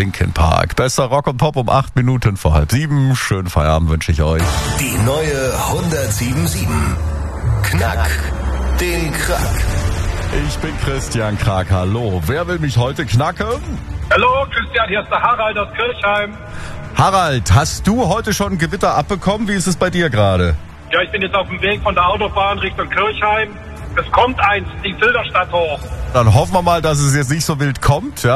Linkin Park. Bester Rock und Pop um 8 Minuten vor 6:30. Schönen Feierabend wünsche ich euch. Die neue 107.7. Knack den Krack. Ich bin Christian Krack, hallo. Wer will mich heute knacken? Hallo Christian, hier ist der Harald aus Kirchheim. Harald, hast du heute schon ein Gewitter abbekommen? Wie ist es bei dir gerade? Ja, ich bin jetzt auf dem Weg von der Autobahn Richtung Kirchheim. Es kommt eins, die Filderstadt hoch. Dann hoffen wir mal, dass es jetzt nicht so wild kommt, ja?